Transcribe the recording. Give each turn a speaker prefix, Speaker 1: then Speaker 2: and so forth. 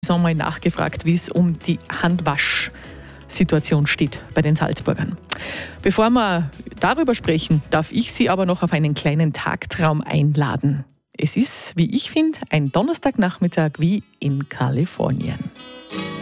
Speaker 1: Mal nachgefragt, wie es um die Handwaschsituation steht bei den Salzburgern. Bevor wir darüber sprechen, darf ich Sie aber noch auf einen kleinen Tagtraum einladen. Es ist, wie ich finde, ein Donnerstagnachmittag wie in Kalifornien.